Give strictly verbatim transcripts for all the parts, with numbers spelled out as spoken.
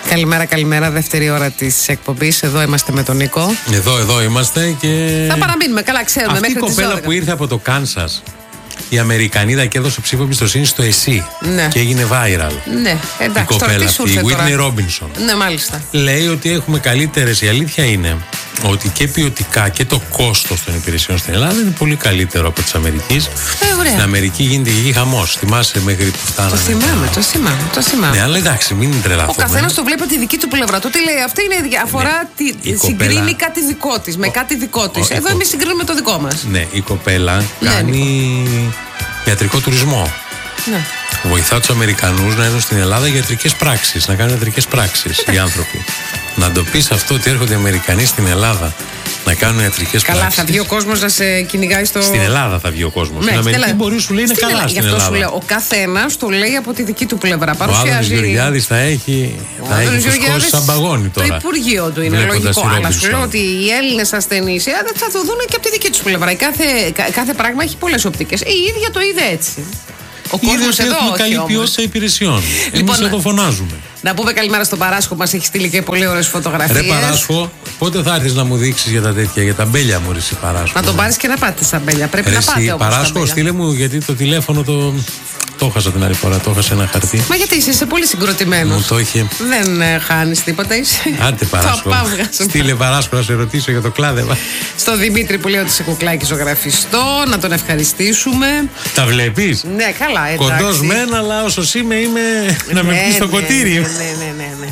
Καλημέρα, καλημέρα. Δεύτερη ώρα της εκπομπής. Εδώ είμαστε με τον Νίκο. Εδώ, εδώ είμαστε και. Θα παραμείνουμε, καλά, ξέρουμε. Αυτή μέχρι η κοπέλα που ήρθε από το Κάνσας, η Αμερικανίδα, και έδωσε ψήφο εμπιστοσύνη στο ΕΣΥ. Ναι. Και έγινε viral. Ναι, εντάξει. Η κοπέλα αυτή, η Whitney Robinson. Ναι, μάλιστα. Λέει ότι έχουμε καλύτερες. Η αλήθεια είναι ότι και ποιοτικά και το κόστος των υπηρεσιών στην Ελλάδα είναι πολύ καλύτερο από της Αμερικής. Ε, ωραία. Στην Αμερική γίνεται γη χαμός. Θυμάσαι μέχρι που φτάναμε. Το θυμάμαι, το θυμάμαι. Το θυμάμαι. Ναι, αλλά εντάξει, μην τρελαθούμε. Ο καθένας το βλέπει από τη δική του πλευρά. Το τι λέει, αυτή είναι διαφορά. Ναι. Τη, συγκρίνει κοπέλα... κάτι δικό της με κάτι δικό της. Εδώ εμείς συγκρίνουμε το δικό μας. Ναι, η κοπέλα ναι, κάνει Νίκο. ιατρικό τουρισμό. Ναι. Βοηθά τους Αμερικανούς να έρθουν στην Ελλάδα για ιατρικές πράξεις, να κάνουν ιατρικές πράξεις οι άνθρωποι. Να το πεις αυτό ότι έρχονται οι Αμερικανοί στην Ελλάδα να κάνουν ιατρικές πράξεις. Καλά, θα βγει ο κόσμος να σε κυνηγάει στο. Στην Ελλάδα θα βγει ο κόσμος. Ναι, στην Αμερική μπορεί να σου λέει είναι καλά Ελλάδα. Στην Γι' αυτό Ελλάδα. σου λέω, ο καθένας το λέει από τη δική του πλευρά. Ο Άδωνης Γεωργιάδης θα έχει, θα έχει φουσκώσει σαν παγόνι τώρα. Το Υπουργείο του είναι λογικό. Αλλά σου λέω ότι οι Έλληνες ασθενείς θα το δουν και από τη δική τους πλευρά. Κάθε, κάθε πράγμα έχει πολλές οπτικές. Η ίδια το είδε έτσι. Ο κόσμος εδώ έχουμε όχι καλή όμως. ποιότητα υπηρεσιών. Λοιπόν, εμείς εδώ φωνάζουμε. Να πούμε καλημέρα στον Παράσχο, μας έχει στείλει και πολύ ωραίες φωτογραφίες. Ρε Παράσχο, πότε θα έρθεις να μου δείξεις για τα τέτοια, για τα μπέλια μου, ρε εσύ Παράσχο. Να τον πάρεις και να πάτε στα μπέλια. Πρέπει ρε να πάτε όμως. Παράσχο, στείλε μου, γιατί το τηλέφωνο το. Το έχασα την άλλη φορά, το έχασα ένα χαρτί. Μα γιατί είσαι, είσαι πολύ συγκροτημένος. Μου το είχε. Δεν ε, χάνεις τίποτα, είσαι. Άντε Παράσχο. Στείλε Παράσχο να σε ρωτήσω για το κλάδεμα. Στο Δημήτρη που λέει ότι σε κουκλάκι ζωγραφιστό, να τον ευχαριστήσουμε. Τα βλέπεις? Ναι, καλά, εντάξει. Κοντός μεν, αλλά όσος είμαι, είμαι να με πει στο ποτήρι. Ναι, ναι, ναι, ναι.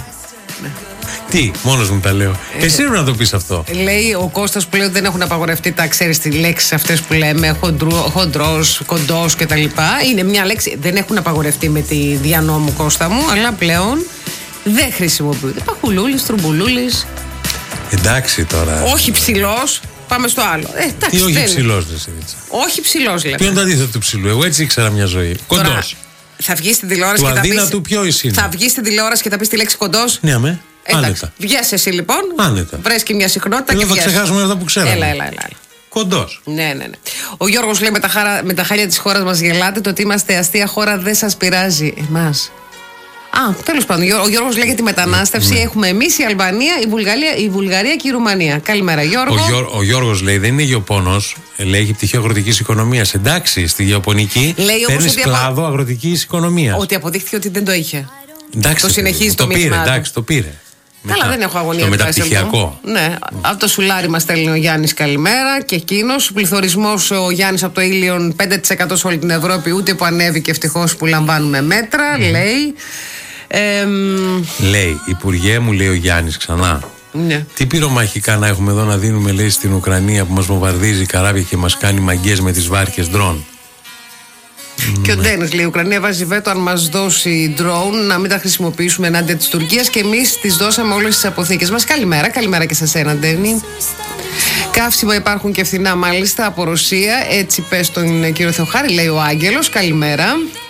Τι, μόνος μου τα λέω. Ε, Εσύ πρέπει να το πεις αυτό. Λέει ο Κώστας που λέει ότι δεν έχουν απαγορευτεί τα, ξέρεις, τι λέξεις αυτές που λέμε, χοντρός, κοντός κτλ. Είναι μια λέξη, δεν έχουν απαγορευτεί με τη διανόμου, Κώστα μου, αλλά πλέον δεν χρησιμοποιούνται. Παχουλούλης, τρουμπουλούλης. Εντάξει τώρα. Όχι ψηλός. Πάμε στο άλλο. Ε, εντάξει, τι όχι δεν... ψηλός, δεν σε δίτσα. Όχι ψηλός, λέμε. Ποιο είναι το αντίθετο του ψηλού? Εγώ έτσι ήξερα μια ζωή. Κοντός. Θα βγει στην τηλεόραση του και θα πεις. Αδύνατου ποιος είναι? Θα βγει στην τηλεόραση και θα πει τη λέξη κοντός. Ναι, αμέ. Εντάξει. Βγες εσύ λοιπόν. Άνετα. Βρες και μια συχνότητα και δεν βγες. θα ξεχάσουμε αυτά που ξέραμε. Έλα, έλα, έλα. Κοντός. Ναι, ναι, ναι. Ο Γιώργος λέει με τα, χαρά, με τα χάλια της χώρας μας γελάτε. Το ότι είμαστε αστεία χώρα δεν σας πειράζει εμάς. Α, τέλος πάντων. Ο Γιώργος λέει για τη μετανάστευση. Ναι. Έχουμε εμείς, η Αλβανία, η Βουλγαρία, η Βουλγαρία και η Ρουμανία. Καλημέρα, Γιώργο. Ο, Γιώ, ο Γιώργος λέει δεν είναι γεωπόνος. Λέει έχει πτυχίο αγροτικής οικονομίας. Εντάξει, στη γεωπονική παίρνεις κλάδο απο... αγροτικής οικονομίας. Ότι αποδείχθηκε ότι δεν το είχε. Εντάξει, το συνεχίζει το, το πήρε. Εντάξει, το πήρε. Καλά, μετά, δεν έχω αγωνία. Το μεταπτυχιακό. Ναι, από το σουλάρι μας στέλνει ο Γιάννης καλημέρα και εκείνος. Πληθωρισμός ο Γιάννης από το Ήλιον πέντε τοις εκατό σε όλη την Ευρώπη, ούτε που ανέβηκε ευτυχώς που λαμβάνουμε μέτρα, mm. λέει. Ε, λέει, Υπουργέ μου, λέει ο Γιάννης ξανά. Ναι. Τι πυρομαχικά να έχουμε εδώ να δίνουμε, λέει, στην Ουκρανία που μας βομβαρδίζει καράβια και μας κάνει μαγκές με τις βάρκες ντρόν. Και ο Ντένις λέει: η Ουκρανία βάζει βέτο αν μας δώσει drone να μην τα χρησιμοποιήσουμε ενάντια της Τουρκίας και εμείς τις δώσαμε όλες τις αποθήκες μας. Καλημέρα, καλημέρα και σε σένα, Ντένι. Καύσιμα υπάρχουν και φθηνά μάλιστα από Ρωσία. Έτσι πες τον κύριο Θεοχάρη, λέει ο Άγγελος. Καλημέρα.